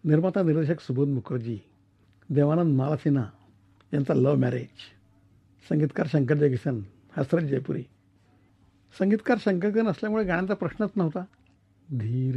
निर्माता निर्देशक सुबोध मुखर्जी, देवानंद मालासिन्हा यांचा लव्ह मॅरेज, संगीतकार शंकर जयकिसन, हसरत जयपुरी. संगीतकार शंकर असल्यामुळे गाण्याचा प्रश्नच नव्हता. धीर